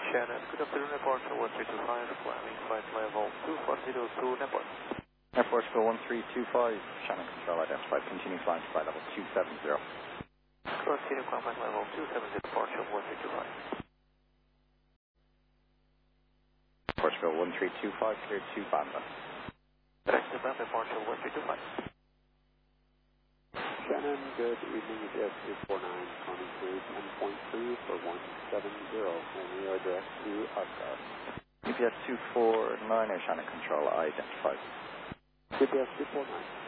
Shannon, good afternoon, departure 1325, climbing flight level 2402, Nepal. Air Portugal 1325, Shannon Control identified, continue flying to flight level 270. Continue climbing level 270, departure 1325. Portugal 1325, cleared to Banda. Direct to Banda, departure 1325. Shannon, good evening, ETS 249, coming through 10.3 for 170, and we are direct to Asgard. ETS 249, Air Shannon Control identified. ETS 249.